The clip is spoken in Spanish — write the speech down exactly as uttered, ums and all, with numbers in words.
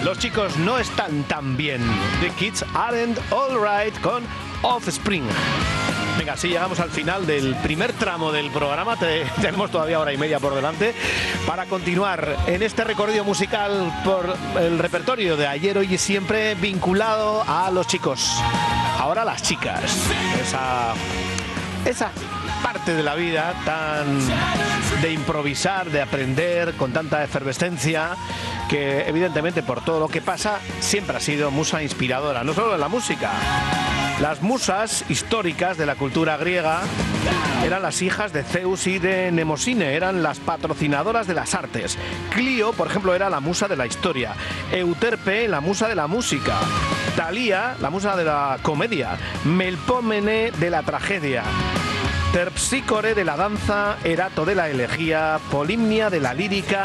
Los chicos no están tan bien. The Kids Aren't Alright con Offspring. Venga, sí, llegamos al final del primer tramo del programa. Te, tenemos todavía hora y media por delante para continuar en este recorrido musical por el repertorio de ayer, hoy y siempre, vinculado a los chicos. Ahora las chicas. Esa, esa parte de la vida tan de improvisar, de aprender con tanta efervescencia, que evidentemente por todo lo que pasa siempre ha sido musa inspiradora, no solo en la música. Las musas históricas de la cultura griega eran las hijas de Zeus y de Nemosine, eran las patrocinadoras de las artes. Clio, por ejemplo, era la musa de la historia. Euterpe, la musa de la música. Talía, la musa de la comedia. Melpómene, de la tragedia. Terpsícore, de la danza. Erato, de la elegía. Polimnia, de la lírica.